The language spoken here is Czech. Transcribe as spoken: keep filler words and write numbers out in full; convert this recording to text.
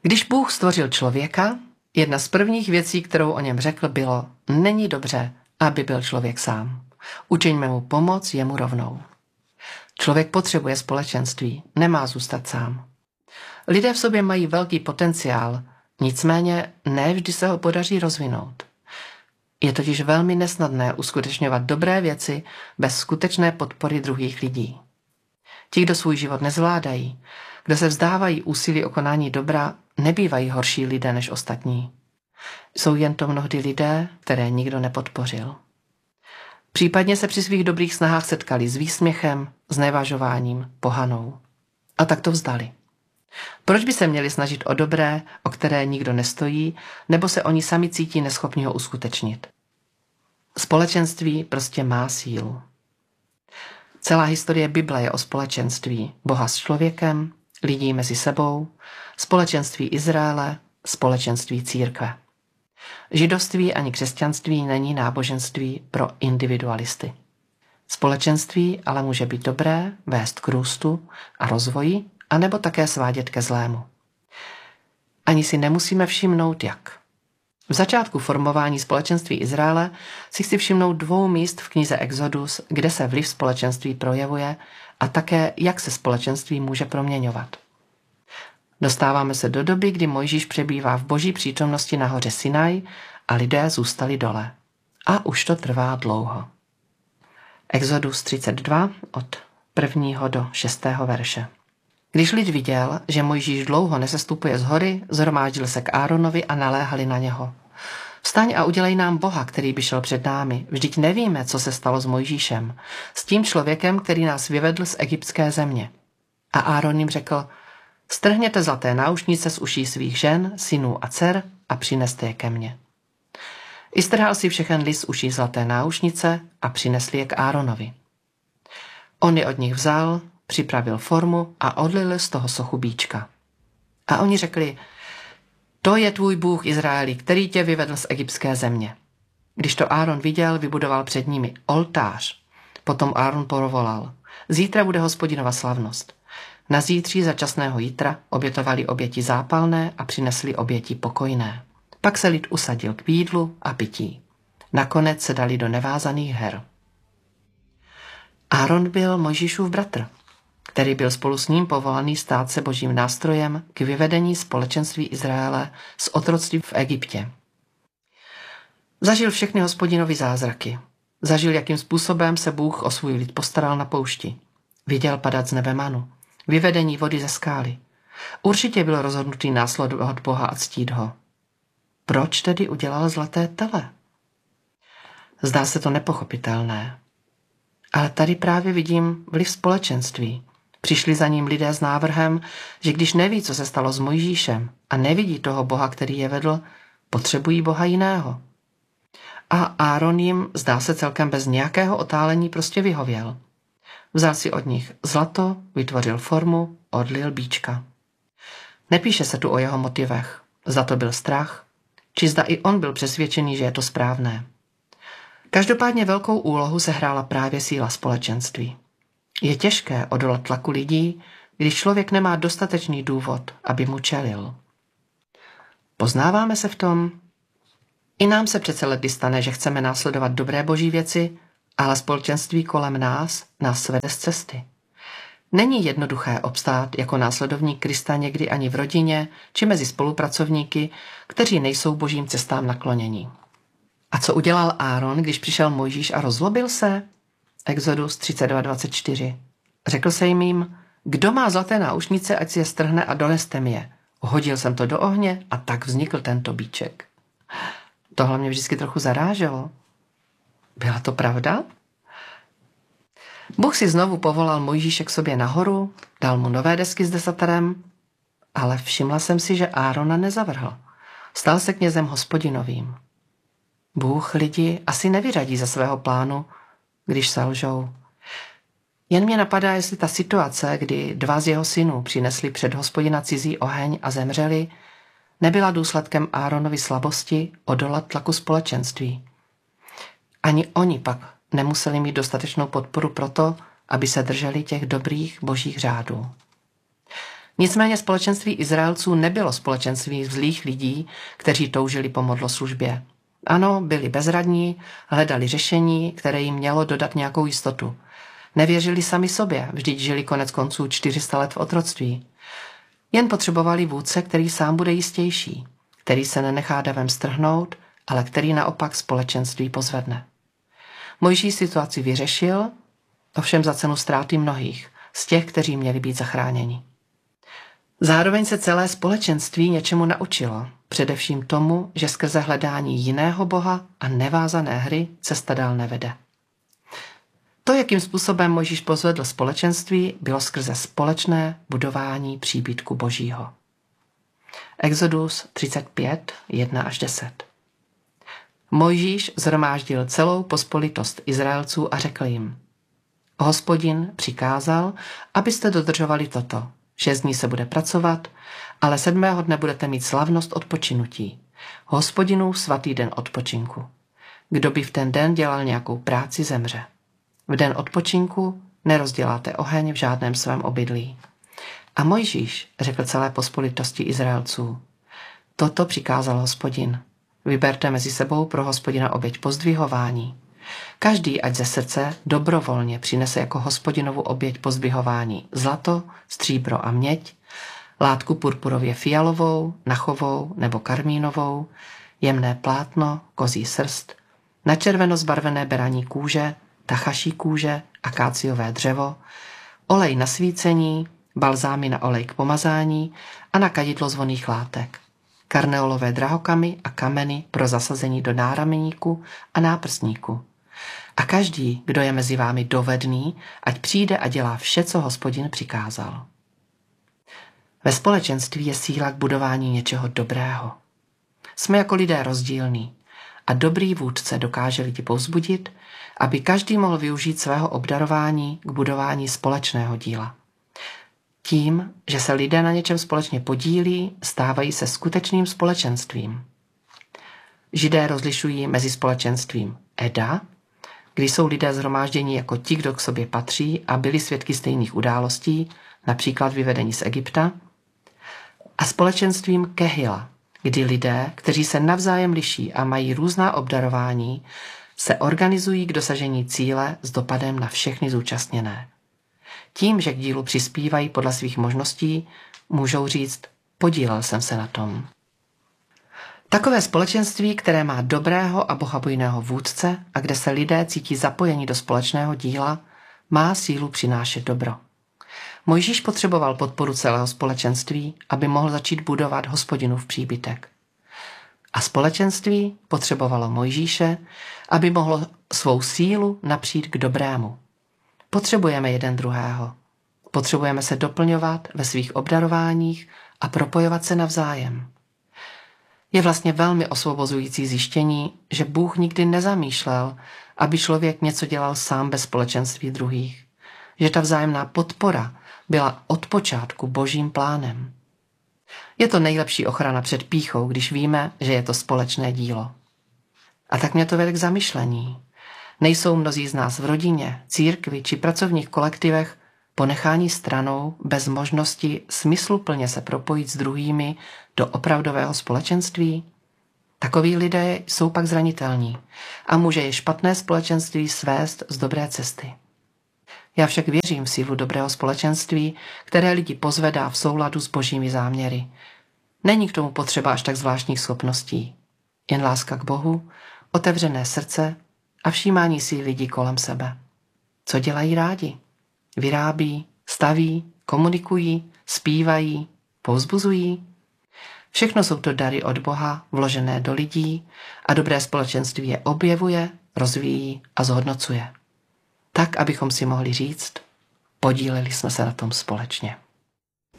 Když Bůh stvořil člověka, jedna z prvních věcí, kterou o něm řekl, bylo: není dobře, aby byl člověk sám. Učiňme mu pomoc jemu rovnou. Člověk potřebuje společenství, nemá zůstat sám. Lidé v sobě mají velký potenciál, nicméně ne vždy se ho podaří rozvinout. Je totiž velmi nesnadné uskutečňovat dobré věci bez skutečné podpory druhých lidí. Ti, kdo svůj život nezvládají, kdo se vzdávají úsilí o konání dobra, nebývají horší lidé než ostatní. Jsou jen to mnohdy lidé, které nikdo nepodpořil. Případně se při svých dobrých snahách setkali s výsměchem, znevažováním, pohanou. A tak to vzdali. Proč by se měli snažit o dobré, o které nikdo nestojí, nebo se oni sami cítí neschopni ho uskutečnit? Společenství prostě má sílu. Celá historie Bible je o společenství Boha s člověkem, lidí mezi sebou, společenství Izraele, společenství církve. Židovství ani křesťanství není náboženství pro individualisty. Společenství ale může být dobré, vést k růstu a rozvoji, anebo také svádět ke zlému. Ani si nemusíme všimnout, jak. V začátku formování společenství Izraele si chci všimnout dvou míst v knize Exodus, kde se vliv společenství projevuje a také, jak se společenství může proměňovat. Dostáváme se do doby, kdy Mojžíš přebývá v boží přítomnosti na hoře Sinaj a lidé zůstali dole. A už to trvá dlouho. Exodus třicet dva od prvního do šestého verše. Když lid viděl, že Mojžíš dlouho nesestupuje z hory, zhromáždil se k Áronovi a naléhali na něho. Vstaň a udělej nám Boha, který by šel před námi. Vždyť nevíme, co se stalo s Mojžíšem, s tím člověkem, který nás vyvedl z egyptské země. A Áron jim řekl: strhněte zlaté náušnice z uší svých žen, synů a dcer a přineste je ke mně. I strhal si všechen lid z uší zlaté náušnice a přinesli je k Áronovi. On je od nich vzal, připravil formu a odlil z toho sochu bíčka. A oni řekli: to je tvůj Bůh Izraeli, který tě vyvedl z egyptské země. Když to Áron viděl, vybudoval před nimi oltář. Potom Áron provolal: zítra bude Hospodinova slavnost. Na zítří za časného jítra obětovali oběti zápalné a přinesli oběti pokojné. Pak se lid usadil k jídlu a pití. Nakonec se dali do nevázaných her. Áron byl Mojžíšův bratr, který byl spolu s ním povolaný stát se božím nástrojem k vyvedení společenství Izraele z otroctví v Egyptě. Zažil všechny Hospodinovy zázraky. Zažil, jakým způsobem se Bůh o svůj lid postaral na poušti. Viděl padat z nebe manu, vyvedení vody ze skály. Určitě byl rozhodnutý následovat Boha a ctít ho. Proč tedy udělal zlaté tele? Zdá se to nepochopitelné. Ale tady právě vidím vliv společenství. Přišli za ním lidé s návrhem, že když neví, co se stalo s Mojžíšem a nevidí toho Boha, který je vedl, potřebují Boha jiného. A Áron jim, zdá se celkem bez nějakého otálení, prostě vyhověl. Vzal si od nich zlato, vytvořil formu, odlil bíčka. Nepíše se tu o jeho motivech. Zda to byl strach, či zda i on byl přesvědčený, že je to správné. Každopádně velkou úlohu se hrála právě síla společenství. Je těžké odolat tlaku lidí, když člověk nemá dostatečný důvod, aby mu čelil. Poznáváme se v tom? I nám se přece ledy stane, že chceme následovat dobré boží věci, ale společenství kolem nás nás svede z cesty. Není jednoduché obstát jako následovník Krista někdy ani v rodině či mezi spolupracovníky, kteří nejsou božím cestám naklonění. A co udělal Áron, když přišel Mojžíš a rozlobil se? Exodus třicet dva dvacet čtyři. Řekl se jim: kdo má zlaté náušnice, ať si je strhne a doneste mi je. Hodil jsem to do ohně a tak vznikl tento bíček. Tohle mě vždycky trochu zaráželo. Byla to pravda? Bůh si znovu povolal Mojžíše k sobě nahoru, dal mu nové desky s desaterem, ale všimla jsem si, že Árona nezavrhl. Stal se knězem Hospodinovým. Bůh lidi asi nevyřadí ze svého plánu, když selžou. Jen mě napadá, jestli ta situace, kdy dva z jeho synů přinesli před Hospodina cizí oheň a zemřeli, nebyla důsledkem Áronovy slabosti odolat tlaku společenství. Ani oni pak nemuseli mít dostatečnou podporu proto, aby se drželi těch dobrých božích řádů. Nicméně společenství Izraelců nebylo společenství zlých lidí, kteří toužili po modloslužbě. Ano, byli bezradní, hledali řešení, které jim mělo dodat nějakou jistotu. Nevěřili sami sobě, vždyť žili konec konců čtyři sta let v otroctví. Jen potřebovali vůdce, který sám bude jistější, který se nenechá davem strhnout, ale který naopak společenství pozvedne. Mojžíš situaci vyřešil, ovšem za cenu ztráty mnohých, z těch, kteří měli být zachráněni. Zároveň se celé společenství něčemu naučilo, především tomu, že skrze hledání jiného boha a nevázané hry cesta dál nevede. To, jakým způsobem Mojžíš pozvedl společenství, bylo skrze společné budování příbytku Božího. Exodus třicet pět, jedna až deset. Mojžíš shromáždil celou pospolitost Izraelců a řekl jim: Hospodin přikázal, abyste dodržovali toto. Šest dní se bude pracovat, ale sedmého dne budete mít slavnost odpočinutí. Hospodinův svatý den odpočinku. Kdo by v ten den dělal nějakou práci, zemře. V den odpočinku nerozděláte oheň v žádném svém obydlí. A Mojžíš řekl celé pospolitosti Izraelců: Toto přikázal Hospodin. Vyberte mezi sebou pro Hospodina oběť pozdvihování. Každý, ať ze srdce dobrovolně přinese jako Hospodinovu oběť pozdvihování zlato, stříbro a měď, látku purpurově fialovou, nachovou nebo karmínovou, jemné plátno, kozí srst, načerveno zbarvené beraní kůže, tachaší kůže, akáciové dřevo, olej na svícení, balzámy na olej k pomazání a na kadidlo zvonných látek, karneolové drahokamy a kameny pro zasazení do náramníku a náprsníku. A každý, kdo je mezi vámi dovedný, ať přijde a dělá vše, co Hospodin přikázal. Ve společenství je síla k budování něčeho dobrého. Jsme jako lidé rozdílní a dobrý vůdce dokáže lidi povzbudit, aby každý mohl využít svého obdarování k budování společného díla. Tím, že se lidé na něčem společně podílí, stávají se skutečným společenstvím. Židé rozlišují mezi společenstvím Eda, kdy jsou lidé shromáždění jako ti, kdo k sobě patří a byli svědky stejných událostí, například vyvedení z Egypta, a společenstvím Kehila, kdy lidé, kteří se navzájem liší a mají různá obdarování, se organizují k dosažení cíle s dopadem na všechny zúčastněné. Tím, že k dílu přispívají podle svých možností, můžou říct: podílel jsem se na tom. Takové společenství, které má dobrého a bohabojného vůdce a kde se lidé cítí zapojeni do společného díla, má sílu přinášet dobro. Mojžíš potřeboval podporu celého společenství, aby mohl začít budovat Hospodinův příbytek. A společenství potřebovalo Mojžíše, aby mohlo svou sílu napřít k dobrému. Potřebujeme jeden druhého. Potřebujeme se doplňovat ve svých obdarováních a propojovat se navzájem. Je vlastně velmi osvobozující zjištění, že Bůh nikdy nezamýšlel, aby člověk něco dělal sám bez společenství druhých. Že ta vzájemná podpora byla od počátku Božím plánem. Je to nejlepší ochrana před pýchou, když víme, že je to společné dílo. A tak mě to vede k zamyšlení. Nejsou mnozí z nás v rodině, církvi či pracovních kolektivech ponechání stranou bez možnosti smysluplně se propojit s druhými do opravdového společenství? Takoví lidé jsou pak zranitelní a může je špatné společenství svést z dobré cesty. Já však věřím v sílu dobrého společenství, které lidi pozvedá v souladu s božími záměry. Není k tomu potřeba až tak zvláštních schopností. Jen láska k Bohu, otevřené srdce a všímání si lidí kolem sebe. Co dělají rádi? Vyrábí, staví, komunikují, zpívají, povzbuzují. Všechno jsou to dary od Boha, vložené do lidí a dobré společenství je objevuje, rozvíjí a zhodnocuje. Tak, abychom si mohli říct, podíleli jsme se na tom společně.